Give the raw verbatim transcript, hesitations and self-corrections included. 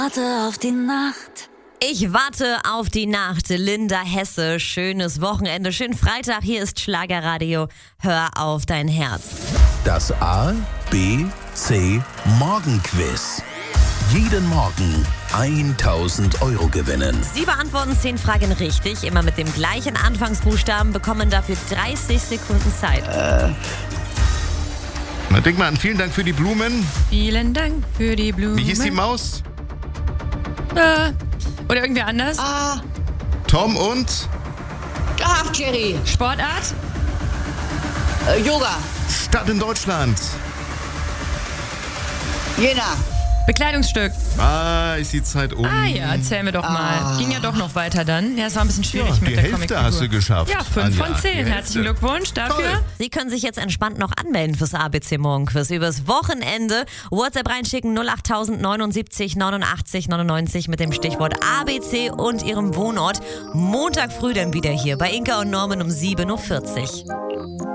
Warte auf die Nacht. Ich warte auf die Nacht. Linda Hesse, schönes Wochenende, schönen Freitag. Hier ist Schlagerradio. Hör auf dein Herz. Das A, B, C Morgenquiz. Jeden Morgen tausend Euro gewinnen. Sie beantworten zehn Fragen richtig, immer mit dem gleichen Anfangsbuchstaben, bekommen dafür dreißig Sekunden Zeit. Na, denk mal an, vielen Dank für die Blumen. Vielen Dank für die Blumen. Wie hieß die Maus? Äh, oder irgendwer anders? Ah, Tom und ach, Jerry. Sportart? Äh, Yoga. Stadt in Deutschland. Jena. Bekleidungsstück. Ah, ist die Zeit um. Ah ja, erzähl mir doch mal. Ging ja doch noch weiter dann. Ja, es war ein bisschen schwierig Ja, mit die der Hälfte Comicfigur. hast du geschafft. Ja, fünf Anja, von die zehn. Hälfte. Herzlichen Glückwunsch dafür. Toll. Sie können sich jetzt entspannt noch anmelden fürs A B C Morgenquiz übers Wochenende. WhatsApp reinschicken null acht neunundsiebzig neunundachtzig neunundneunzig mit dem Stichwort A B C und Ihrem Wohnort. Montag früh dann wieder hier bei Inka und Norman um sieben Uhr vierzig.